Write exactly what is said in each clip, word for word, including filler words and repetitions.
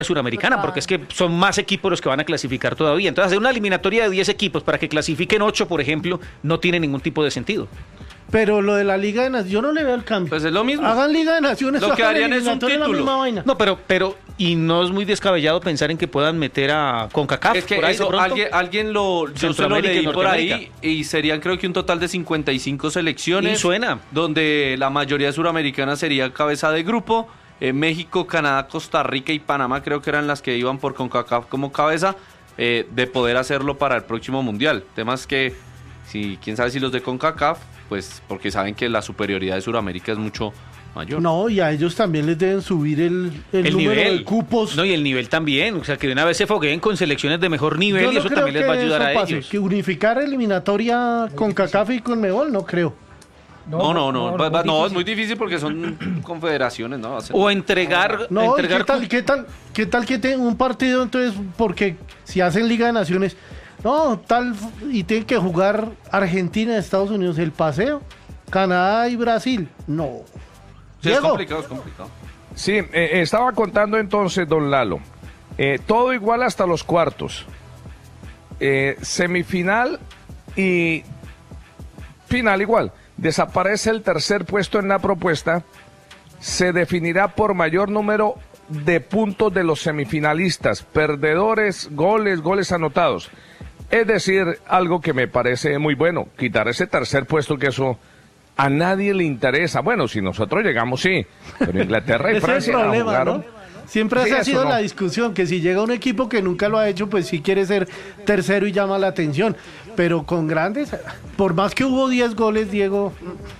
Suramericana, porque es que son más equipos los que van a clasificar todavía. Entonces, hacer una eliminatoria de diez equipos para que clasifiquen ocho, por ejemplo, no tiene ningún tipo de sentido. Pero lo de la Liga de Naciones, yo no le veo el cambio. Pues es lo mismo. Hagan Liga de Naciones, lo que harían es un la misma título. vaina. No, pero, pero, y no es muy descabellado pensar en que puedan meter a CONCACAF. Es que por ahí eso, de pronto. alguien, alguien lo, yo se lo Centroamérica y leí por ahí, Norteamérica. y serían creo que un total de cincuenta y cinco selecciones. Y suena. Donde la mayoría suramericana sería cabeza de grupo. Eh, México, Canadá, Costa Rica y Panamá creo que eran las que iban por CONCACAF como cabeza, eh, de poder hacerlo para el próximo Mundial. Temas que, si quién sabe si los de CONCACAF, pues porque saben que la superioridad de Sudamérica es mucho mayor. No, y a ellos también les deben subir el, el, el número nivel de cupos. No, y el nivel también, o sea, que de una vez se fogueen con selecciones de mejor nivel. Yo Y no eso creo también les va a que ayudar eso a pase, ellos. que unificar eliminatoria con CONCACAF y con Mebol, no creo. No, no, no, no, no, no, no, no, es muy difícil porque son confederaciones, ¿no? Hacer- O entregar, No, ¿y entregar ¿qué tal, cu- qué tal, qué tal que tengan un partido entonces? Porque si hacen Liga de Naciones, no, tal, y tienen que jugar Argentina, Estados Unidos, el paseo, Canadá y Brasil, no. Sí, es Diego. complicado, es complicado. Sí, eh, estaba contando entonces, don Lalo. Eh, todo igual hasta los cuartos. Eh, semifinal y final igual. Desaparece el tercer puesto en la propuesta. Se definirá por mayor número de puntos de los semifinalistas. Perdedores, goles, goles anotados. Es decir, algo que me parece muy bueno. Quitar ese tercer puesto, que eso a nadie le interesa. Bueno, si nosotros llegamos, sí. Pero Inglaterra y Ese es el Francia problema, jugaron. ¿no? Siempre Sí, esa ha eso sido no. la discusión, que si llega un equipo que nunca lo ha hecho, pues sí quiere ser tercero y llama la atención. Pero con grandes, por más que hubo diez goles, Diego,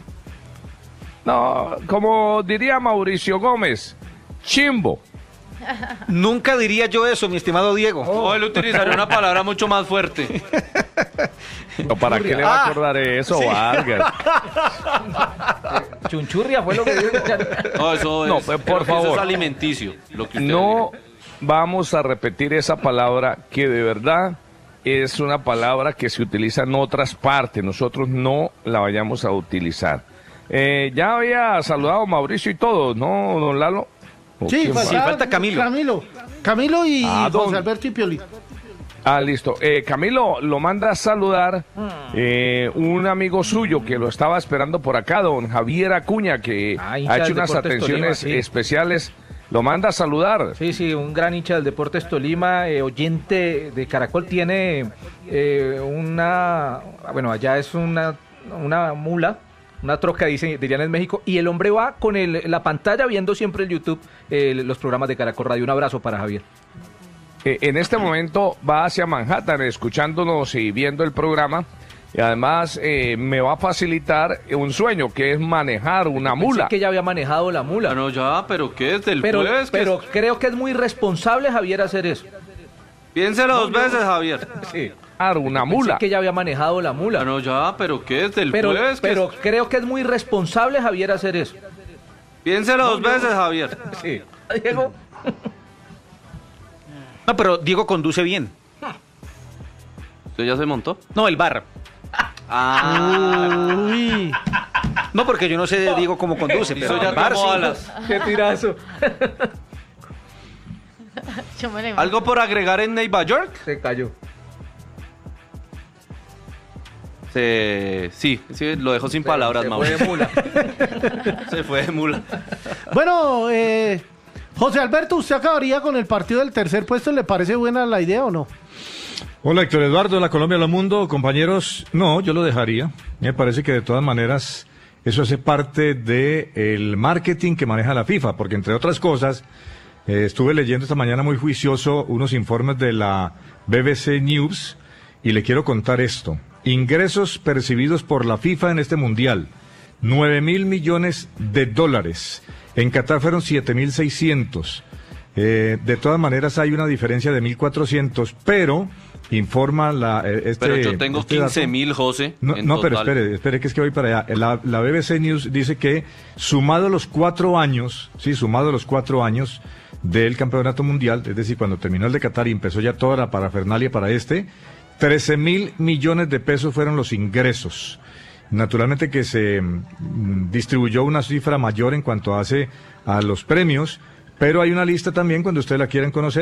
No, como diría Mauricio Gómez, chimbo. Nunca diría yo eso, mi estimado Diego. O él utilizaría una palabra mucho más fuerte. ¿O ¿Para qué le va a acordar eso, Vargas? Chunchurria fue lo que dijo. No, eso es, No, pues, por creo que eso favor. es alimenticio. Lo que usted No dijo. vamos a repetir esa palabra que de verdad es una palabra que se utiliza en otras partes. Nosotros no la vayamos a utilizar. Eh, ya había saludado a Mauricio y todo, ¿no, don Lalo? ¿O sí, quién falta, más? falta Camilo. Camilo, Camilo y Ah, don- José Alberto y Pioli. Ah, listo. Eh, Camilo lo manda a saludar eh, un amigo suyo que lo estaba esperando por acá, don Javier Acuña, que Ah, hincha ha hecho del unas Deportes atenciones Tolima, sí. especiales. Lo manda a saludar. Sí, sí, un gran hincha del Deportes Tolima, eh, oyente de Caracol, tiene eh, una, bueno, allá es una, una mula, una troca, dicen, dirían en México, y el hombre va con el, la pantalla viendo siempre el YouTube, eh, los programas de Caracol Radio. Un abrazo para Javier. Eh, en este momento va hacia Manhattan escuchándonos y viendo el programa. Y además eh, me va a facilitar un sueño, que es manejar una mula. Pensé que ya había manejado la mula. Bueno, ya, pero ¿qué es del pero jueves? ¿Qué pero es? creo que es muy responsable Javier hacer eso. Piénselo dos veces, Javier. Sí. Manejar una mula. Pensé que ya había manejado la mula. Bueno, ya, pero ¿qué es del pero jueves? ¿Qué pero es? creo que es muy responsable Javier hacer eso. Piénselo dos veces, Javier. Sí. Diego. No, pero Diego conduce bien. ¿Usted ya se montó? No, el bar. Ah, Uy, No, porque yo no sé de Diego cómo conduce, pero eso ya el bar tomó sí. alas. Qué tirazo. Yo me lo imagino. ¿Algo por agregar en Nueva York? Se cayó. Se... Sí, sí, lo dejó sin palabras, Se fue Mauricio. de mula. Se fue de mula. bueno, eh, José Alberto, ¿usted acabaría con el partido del tercer puesto? ¿Le parece buena la idea o no? Hola, Héctor Eduardo, de la Colombia, Hola Mundo, compañeros. No, yo lo dejaría. Me parece que de todas maneras eso hace parte del marketing que maneja la FIFA, porque entre otras cosas, eh, estuve leyendo esta mañana muy juicioso unos informes de la B B C News y le quiero contar esto. Ingresos percibidos por la FIFA en este mundial, nueve mil millones de dólares. En Qatar fueron siete mil seiscientos. Eh, de todas maneras hay una diferencia de mil cuatrocientos, pero informa la eh, este, Pero yo tengo este dato. quince mil, José. No, en no pero total. espere, espere que es que voy para allá. La, la B B C News dice que sumado los cuatro años, sí, sumado los cuatro años del campeonato mundial, es decir, cuando terminó el de Qatar y empezó ya toda la parafernalia para este, trece mil millones de pesos fueron los ingresos. Naturalmente que se mm, distribuyó una cifra mayor en cuanto hace a los premios, Pero hay una lista también cuando ustedes la quieran conocer.